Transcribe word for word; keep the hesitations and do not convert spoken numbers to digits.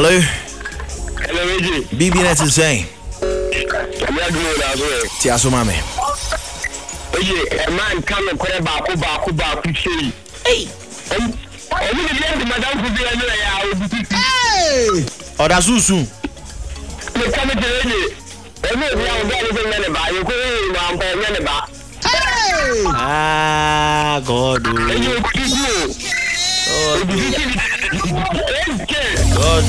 Hello. Hello, Reggie. B B net is saying. I'm not doing that as well. Tiaso mame. Reggie, a man come and call back, go back, go back, quick say. Hey. Um, I'm going to get the madam to be another hour. Hey. Oh, that's so soon. You come to Reggie. I'm not going to get the man. You go in, I'm Hey. Ah, God. you God. God.